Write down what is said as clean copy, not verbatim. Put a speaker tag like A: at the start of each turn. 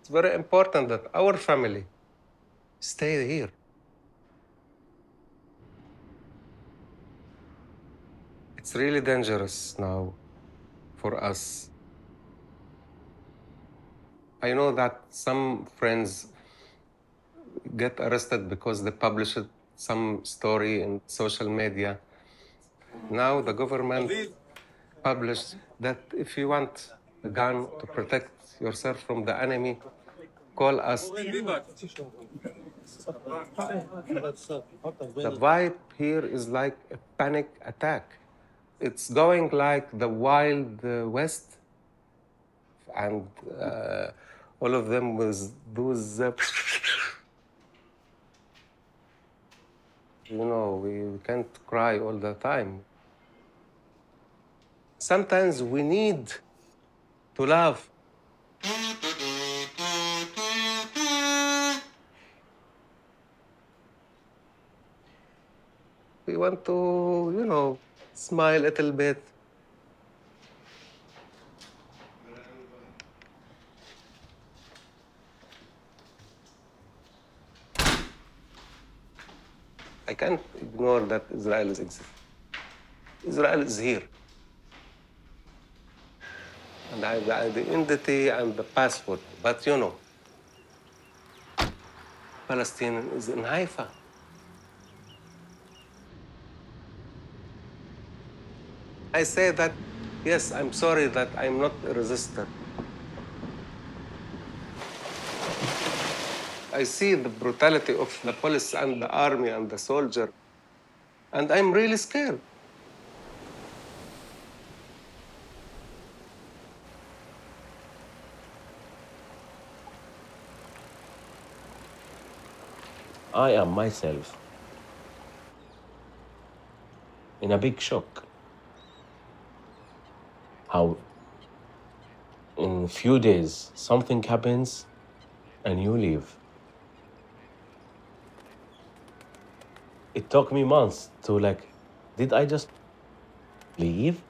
A: It's very important that our family stay here. It's really dangerous now for us. I know that some friends get arrested because they published some story in social media. Now the government published that if you want a gun to protect yourself from the enemy, call us. The vibe here is like a panic attack. It's going like the Wild West, and all of them with those, we can't cry all the time. Sometimes we need to laugh. We want to, smile a little bit. I can't ignore that Israel exists. Israel is here. And I have the identity and the passport. But Palestine is in Haifa. I say that, yes, I'm sorry that I'm not a resistor. I see the brutality of the police and the army and the soldier, and I'm really scared.
B: I am myself in a big shock. How in a few days something happens and you leave. It took me months to did I just leave?